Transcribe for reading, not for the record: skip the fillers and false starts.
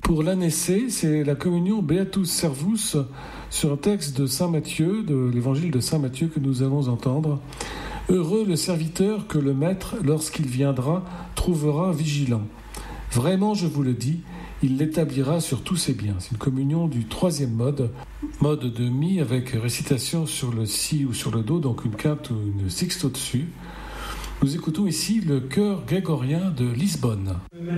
Pour l'année C, c'est la communion Beatus Servus sur un texte de Saint Matthieu, de l'évangile de Saint Matthieu que nous allons entendre. Heureux le serviteur que le maître, lorsqu'il viendra, trouvera vigilant. Vraiment, je vous le dis, il l'établira sur tous ses biens. C'est une communion du troisième mode de mi avec récitation sur le si ou sur le do, donc une quinte ou une sixte au-dessus. Nous écoutons ici le chœur grégorien de Lisbonne.